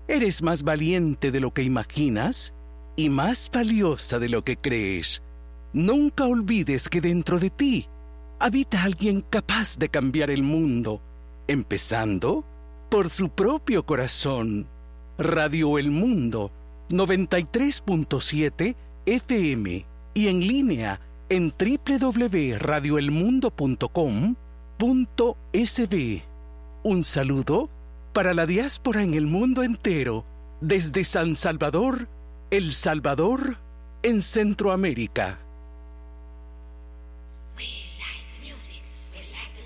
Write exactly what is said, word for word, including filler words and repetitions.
Eres más valiente de lo que imaginas y más valiosa de lo que crees. Nunca olvides que dentro de ti habita alguien capaz de cambiar el mundo, empezando por su propio corazón. Radio El Mundo, noventa y tres punto siete F M y en línea en doble u doble u doble u punto radio el mundo punto com punto es be. Un saludo para la diáspora en el mundo entero, desde San Salvador, El Salvador, en Centroamérica.